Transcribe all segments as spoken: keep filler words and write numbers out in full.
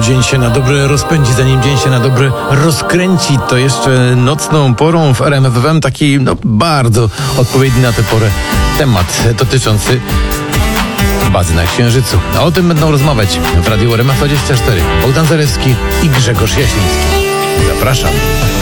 dzień się na dobre rozpędzi, zanim dzień się na dobre rozkręci, to jeszcze nocną porą w R M F F M taki no bardzo odpowiedni na tę porę temat dotyczący bazy na Księżycu. A o tym będą rozmawiać w Radiu R M F dwadzieścia cztery Bogdan Zarewski i Grzegorz Jasiński. Zapraszam.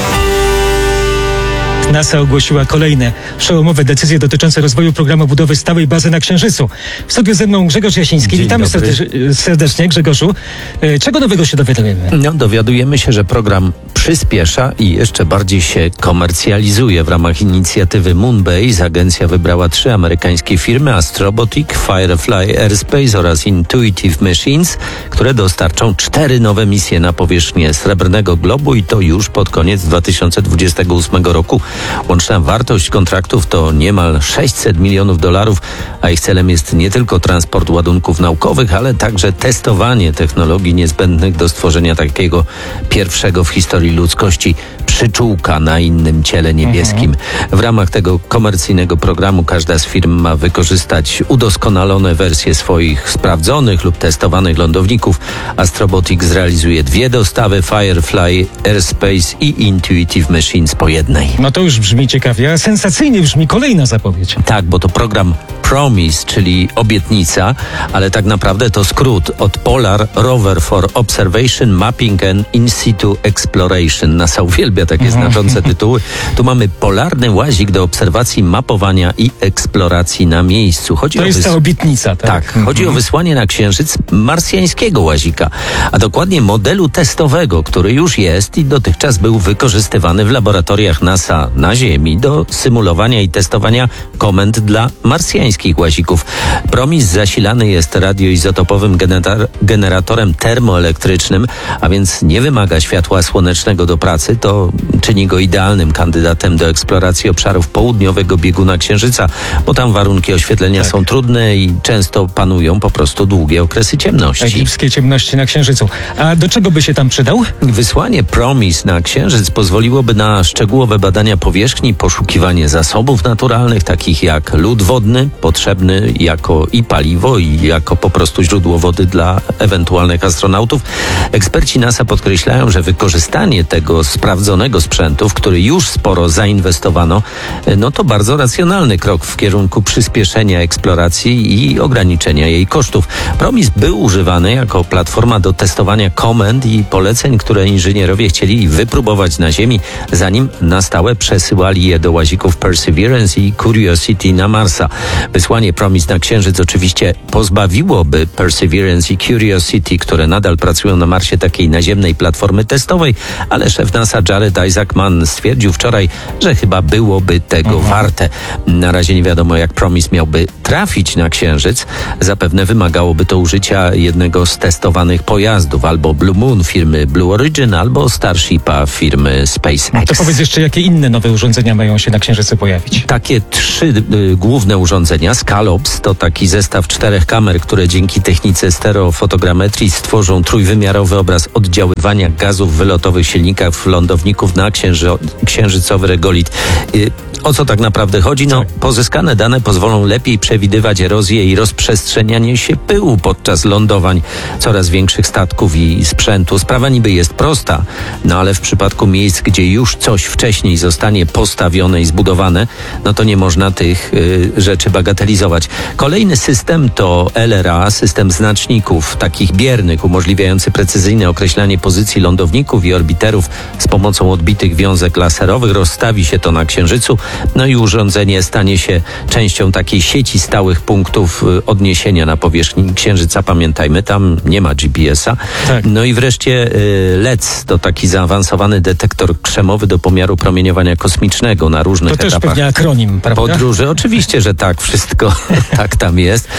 NASA ogłosiła kolejne przełomowe decyzje dotyczące rozwoju programu budowy stałej bazy na Księżycu. W studiu ze mną Grzegorz Jasiński. Dzień Witamy dobry. serdecznie, serdecznie, Grzegorzu. Czego nowego się dowiadujemy? No, dowiadujemy się, że program przyspiesza i jeszcze bardziej się komercjalizuje. W ramach inicjatywy Moonbase agencja wybrała trzy amerykańskie firmy: Astrobotic, Firefly Aerospace oraz Intuitive Machines, które dostarczą cztery nowe misje na powierzchnię Srebrnego Globu i to już pod koniec dwa tysiące dwudziestego ósmego roku. Łączna wartość kontraktów to niemal sześćset milionów dolarów, a ich celem jest nie tylko transport ładunków naukowych, ale także testowanie technologii niezbędnych do stworzenia takiego pierwszego w historii ludzkości przyczółka na innym ciele niebieskim. W ramach tego komercyjnego programu każda z firm ma wykorzystać udoskonalone wersje swoich sprawdzonych lub testowanych lądowników. Astrobotic zrealizuje dwie dostawy, Firefly Aerospace i Intuitive Machines po jednej. No to już brzmi ciekawie, a sensacyjnie brzmi kolejna zapowiedź. Tak, bo to program Promise, czyli obietnica, ale tak naprawdę to skrót od Polar Rover for Observation, Mapping and In Situ Exploration. NASA uwielbia takie znaczące tytuły. Tu mamy polarny łazik do obserwacji, mapowania i eksploracji na miejscu. Chodzi To o jest wys- ta obietnica, tak? Tak, chodzi o wysłanie na Księżyc marsjańskiego łazika, a dokładnie modelu testowego, który już jest i dotychczas był wykorzystywany w laboratoriach NASA na Ziemi do symulowania i testowania komend dla marsjańskich łazików. Promis zasilany jest radioizotopowym gener- generatorem termoelektrycznym, a więc nie wymaga światła słonecznego do pracy. To czyni go idealnym kandydatem do eksploracji obszarów południowego bieguna Księżyca, bo tam warunki oświetlenia Tak. są trudne i często panują po prostu długie okresy ciemności. Egipskie ciemności na Księżycu. A do czego by się tam przydał? Wysłanie Promise na Księżyc pozwoliłoby na szczegółowe badania powierzchni, poszukiwanie zasobów naturalnych, takich jak lód wodny, potrzebny jako i paliwo, i jako po prostu źródło wody dla ewentualnych astronautów. Eksperci NASA podkreślają, że wykorzystanie tego sprawdzonego sprzętu, w który już sporo zainwestowano, no to bardzo racjonalny krok w kierunku przyspieszenia eksploracji i ograniczenia jej kosztów. Promise był używany jako platforma do testowania komend i poleceń, które inżynierowie chcieli wypróbować na Ziemi, zanim na stałe przesyłali je do łazików Perseverance i Curiosity na Marsa. Wysłanie Promise na Księżyc oczywiście pozbawiłoby Perseverance i Curiosity, które nadal pracują na Marsie, takiej naziemnej platformy testowej, ale szef NASA Jared Isaacman stwierdził wczoraj, że chyba byłoby tego mhm. warte. Na razie nie wiadomo, jak Promise miałby trafić na Księżyc. Zapewne wymagałoby to użycia jednego z testowanych pojazdów, albo Blue Moon firmy Blue Origin, albo Starshipa firmy SpaceX. To powiedz jeszcze, jakie inne nowe urządzenia mają się na Księżycu pojawić? Takie trzy y, główne urządzenia. Scalops to taki zestaw czterech kamer, które dzięki technice stereofotogrametrii stworzą trójwymiarowy obraz oddziaływania gazów wylotowych silnikach lądowników na księży- księżycowy regolit. Y, o co tak naprawdę chodzi? No, pozyskane dane pozwolą lepiej przewidywać erozję i rozprzestrzenianie się pyłu podczas lądowań coraz większych statków i sprzętu. Sprawa niby jest prosta, no ale w przypadku miejsc, gdzie już coś wcześniej zostanie postawione i zbudowane, no to nie można tych y, rzeczy bagatelizować. Kolejny system to L R A, system znaczników takich biernych, umożliwiający precyzyjne określanie pozycji lądowników i orbiterów z pomocą odbitych wiązek laserowych. Rozstawi się to na Księżycu, no i urządzenie stanie się częścią takiej sieci stałych punktów y, odniesienia na powierzchni Księżyca. Pamiętajmy, tam nie ma G P S a. Tak. No i wreszcie y, L E C to taki zaawansowany detektor krzemowy do pomiaru promieniowania kosmicznego na różnych To też etapach pewnie akronim, prawda? podróży. Oczywiście, że tak, wszystko tak tam jest.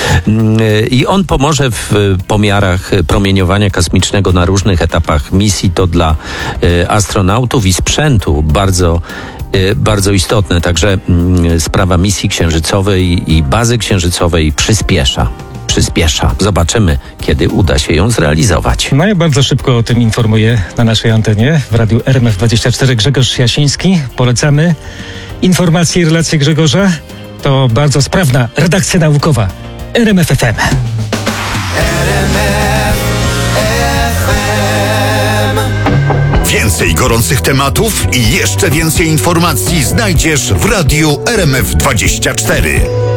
I on pomoże w pomiarach promieniowania kosmicznego na różnych etapach misji. To dla y, astronautów i sprzętu bardzo bardzo istotne. Także mm, sprawa misji księżycowej i bazy księżycowej przyspiesza. Przyspiesza. Zobaczymy, kiedy uda się ją zrealizować. No ja bardzo szybko o tym informuję na naszej antenie w Radiu R M F dwadzieścia cztery Grzegorz Jasiński. Polecamy informacje i relacje Grzegorza. To bardzo sprawna redakcja naukowa R M F F M. R M F F M. Więcej gorących tematów i jeszcze więcej informacji znajdziesz w Radiu R M F dwadzieścia cztery.